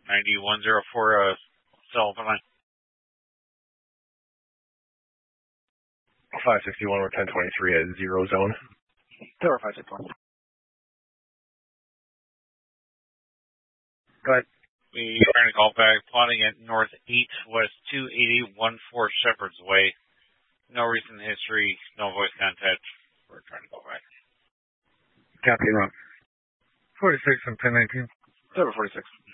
9104, cell phone line. 561 or 1023 at 0 zone. Tower 561. Go ahead. We trying to call back, plotting at North 8 West 28014 Shepherd's Way. No recent history, no voice contact. We're trying to call back. Copy, Rob. 46 and 1019. Tower 46.